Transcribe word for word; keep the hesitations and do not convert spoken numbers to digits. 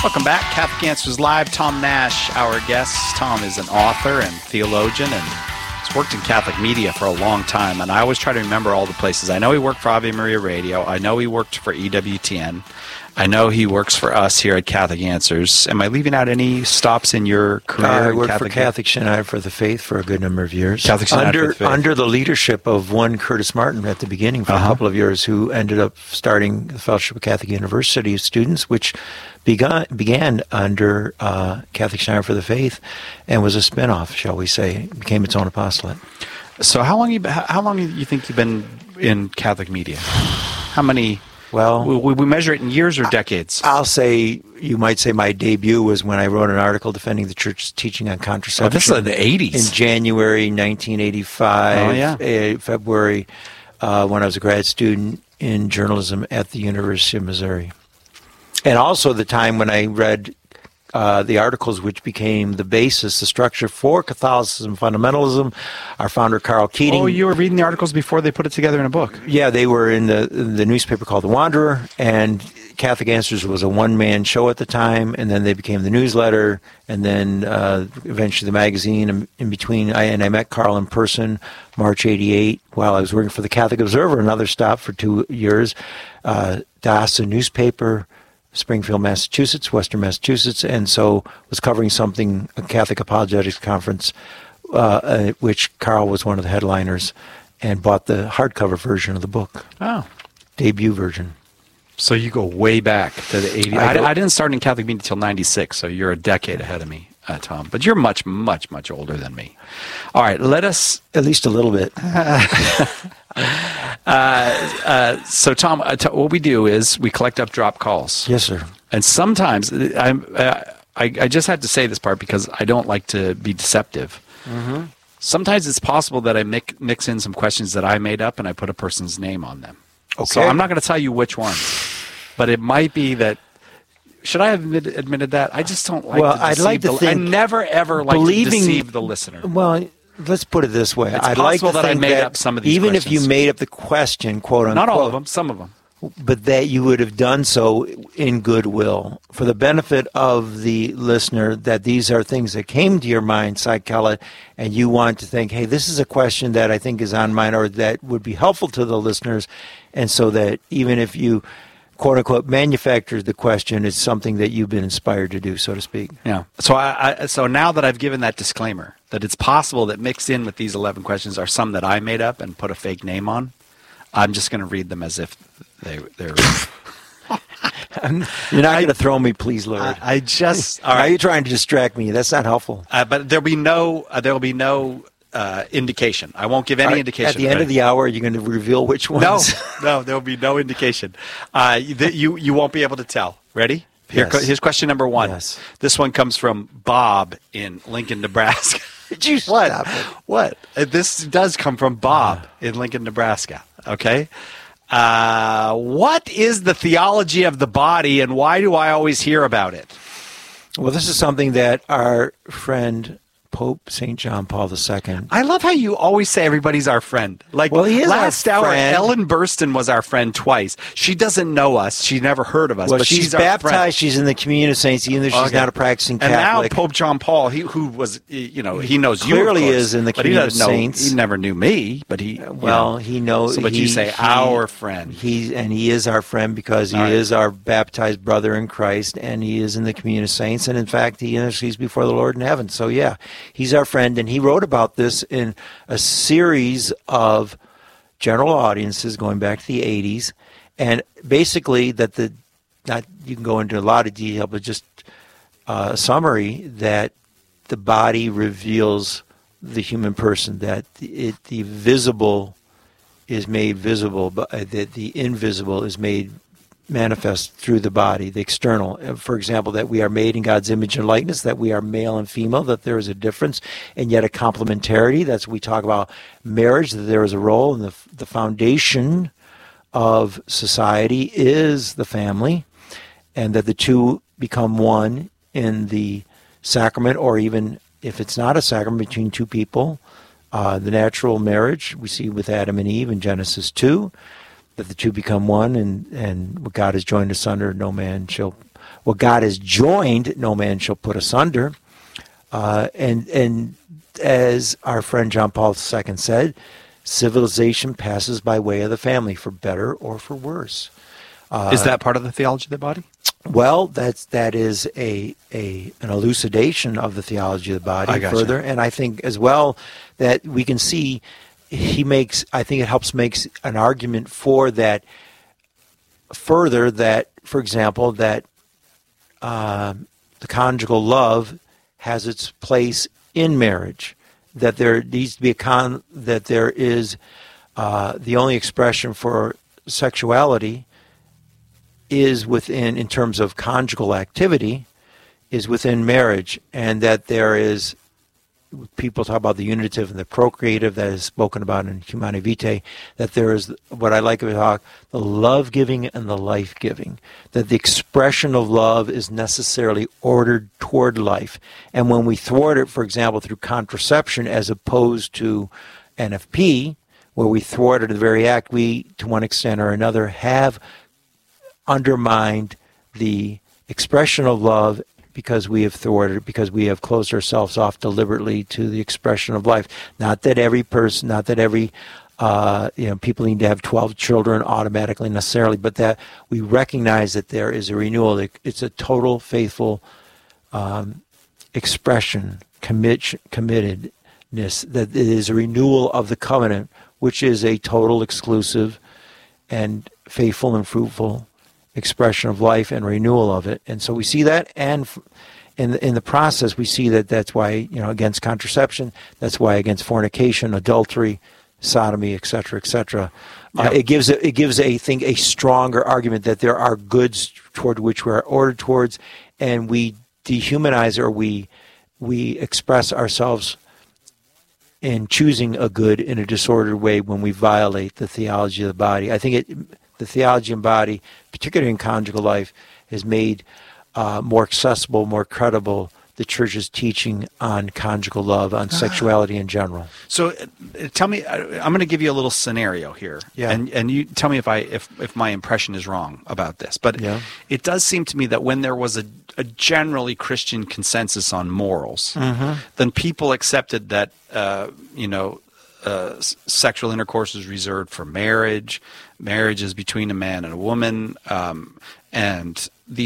Welcome back. Catholic Answers Live. Tom Nash, our guest. Tom is an author and theologian and has worked in Catholic media for a long time. And I always try to remember all the places. I know he worked for Ave Maria Radio. I know he worked for E W T N. I know he works for us here at Catholic Answers. Am I leaving out any stops in your career? Uh, I worked Catholic for Catholic Synod for the Faith for a good number of years. Catholic Synod under, for the Faith. Under the leadership of one Curtis Martin at the beginning for Uh-huh. a couple of years, who ended up starting the Fellowship of Catholic University of Students, which began, began under uh, Catholic Synod for the Faith and was a spinoff, shall we say. It became its own apostolate. So how long you how long you think you've been in Catholic media? How many? Well, we, we measure it in years or decades. I'll say, you might say my debut was when I wrote an article defending the Church's teaching on contraception. Oh, this is in the eighties. In January nineteen eighty-five, Oh, yeah. uh, February, uh, when I was a grad student in journalism at the University of Missouri. And also the time when I read uh, the articles which became the basis, the structure for Catholicism fundamentalism. Our founder, Carl Keating. Oh, you were reading the articles before they put it together in a book. Yeah, they were in the the newspaper called The Wanderer, and Catholic Answers was a one-man show at the time, and then they became the newsletter, and then uh, eventually the magazine. And in between, I, and I met Carl in person, March eighty-eight, while I was working for the Catholic Observer, another stop for two years, uh, Das, a newspaper, Springfield, Massachusetts, Western Massachusetts, and so was covering something, a Catholic Apologetics Conference, uh, uh, which Carl was one of the headliners, and bought the hardcover version of the book. Oh. Debut version. So you go way back to the eighties. I I, go- I didn't start in Catholic media until ninety-six, so you're a decade ahead of me, uh, Tom. But you're much, much, much older than me. All right, let us... At least a little bit. Uh, uh, so, Tom, uh, t- what we do is we collect up drop calls. Yes, sir. And sometimes, I'm, uh, I, I just have to say this part because I don't like to be deceptive. Mm-hmm. Sometimes it's possible that I mix, mix in some questions that I made up and I put a person's name on them. Okay. So I'm not going to tell you which ones, but it might be that. Should I have admit, admitted that? I just don't like Well, to I'd deceive like to the, think I never, ever like to believing- deceive the listener. Well, let's put it this way. It's I'd like to possible that I think made that up some of these even if questions. you made up the question, quote unquote, Not all of them, some of them. but that you would have done so in goodwill for the benefit of the listener, that these are things that came to your mind, psychella, and you want to think, hey, this is a question that I think is on mine or that would be helpful to the listeners. And so that even if you, quote unquote, manufactured the question, it's something that you've been inspired to do, so to speak. Yeah. So I, I so now that I've given that disclaimer, that it's possible that mixed in with these eleven questions are some that I made up and put a fake name on, I'm just going to read them as if they, they're... You're not going to throw me, please, Lord. I, I just... All Are you right. trying to distract me? That's not helpful. Uh, but there'll be no, uh, there'll be no uh, indication. I won't give any All right, indication. At the end right? of the hour, you're going to reveal which ones. No, no, there'll be no indication. Uh, you, that you, you won't be able to tell. Ready? Here, Yes. co- here's question number one. Yes. This one comes from Bob in Lincoln, Nebraska. Did you What? stop it? What? Uh, This does come from Bob in Lincoln, Nebraska. Okay. Uh, what is the theology of the body, and why do I always hear about it? Well, this is something that our friend Pope Saint John Paul the Second. I love how you always say everybody's our friend. Like Well, he is our last hour, friend. Ellen Burstyn was our friend twice. She doesn't know us. She never heard of us. Well, but she's, she's our baptized. friend. She's in the communion of saints, even though she's Okay. not a practicing And Catholic. now Pope John Paul, he who was, you know, he knows you. Clearly of course, is in the but he communion of doesn't know- saints. He never knew me, but he. you well, know. he knows. So, but he, you say he- our friend. He and he is our friend because he All right. is our baptized brother in Christ, and he is in the communion of saints, and in fact, he intercedes before the Lord in heaven. So, yeah, he's our friend, and he wrote about this in a series of general audiences going back to the eighties, and basically that the not you can go into a lot of detail, but just uh, a summary that the body reveals the human person, that it the visible is made visible, but uh, that the invisible is made manifest through the body, the external. Uh, For example, that we are made in God's image and likeness, that we are male and female, that there is a difference and yet a complementarity. That's we talk about marriage, that there is a role, and the, the foundation of society is the family, and that the two become one in the sacrament, or even if it's not a sacrament, between two people. Uh, the natural marriage we see with Adam and Eve in Genesis two, that the two become one, and, and what God has joined asunder, no man shall, what God has joined, no man shall put asunder. Uh, and and as our friend John Paul the Second said, civilization passes by way of the family, for better or for worse. Uh, is that part of the theology of the body? Well, that's that is a a an elucidation of the theology of the body I gotcha. further, and I think as well that we can see he makes. I think it helps makes an argument for that further. That, for example, that uh, the conjugal love has its place in marriage. That there needs to be a con. That there is uh, the only expression for sexuality is within, in terms of conjugal activity, is within marriage, and that there is, people talk about the unitive and the procreative that is spoken about in Humanae Vitae, that there is what I like about the love-giving and the life-giving, that the expression of love is necessarily ordered toward life. And when we thwart it, for example, through contraception as opposed to N F P, where we thwart it in the very act, we, to one extent or another, have undermined the expression of love because we have thwarted, because we have closed ourselves off deliberately to the expression of life. Not that every person, not that every, uh, you know, people need to have twelve children automatically necessarily, but that we recognize that there is a renewal. It's a total faithful um, expression, commit, committedness, that it is a renewal of the covenant, which is a total, exclusive, and faithful and fruitful expression of life and renewal of it. And so we see that, and in the, in the process we see that that's why, you know, against contraception, that's why against fornication, adultery, sodomy, et cetera, et cetera. Yep. Uh, it gives a, it gives a thing a stronger argument that there are goods toward which we are ordered towards, and we dehumanize, or we we express ourselves in choosing a good in a disordered way when we violate the theology of the body. I think it. The theology and body, particularly in conjugal life, has made uh, more accessible, more credible the Church's teaching on conjugal love, on sexuality in general. So, uh, tell me, I'm going to give you a little scenario here, yeah. and and you tell me if I if if my impression is wrong about this. But yeah. it does seem to me that when there was a, a generally Christian consensus on morals, mm-hmm. then people accepted that uh, you know. Uh, sexual intercourse is reserved for marriage. Marriage is between a man and a woman, um, and